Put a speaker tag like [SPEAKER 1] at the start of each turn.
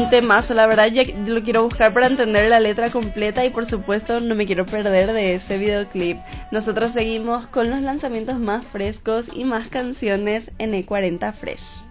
[SPEAKER 1] temazo, la verdad. Ya lo quiero buscar para entender la letra completa y por supuesto no me quiero perder de ese videoclip. Nosotros seguimos con los lanzamientos más frescos y más canciones en E40 Fresh.